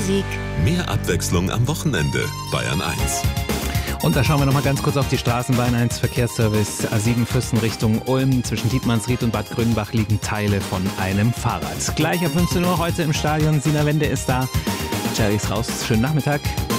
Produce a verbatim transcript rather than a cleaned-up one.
Musik. Mehr Abwechslung am Wochenende. Bayern eins. Und da schauen wir noch mal ganz kurz auf die Straßen. Bayern eins Verkehrsservice A sieben Fürsten Richtung Ulm. Zwischen Dietmannsried und Bad Grünbach liegen Teile von einem Fahrrad. Gleich ab fünfzehn Uhr heute im Stadion. Sina Wende ist da. Jerry ist raus. Schönen Nachmittag.